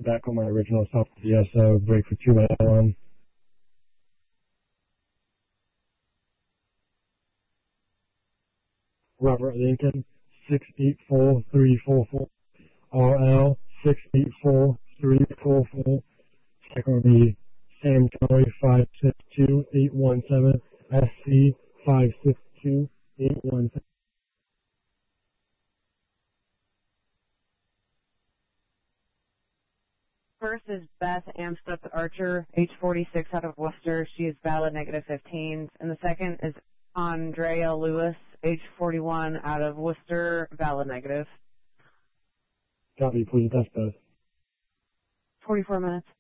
back on my original South DSO, break for 291. Robert Lincoln, 684344. RL, 684344. Second would be Sam Kelly, 562817. SC, 562817. First is Beth Amstup Archer, age 46, out of Worcester. She is valid -15. And the second is Andrea Lewis, age 41, out of Worcester, valid negative. Copy, please test both. 44 minutes.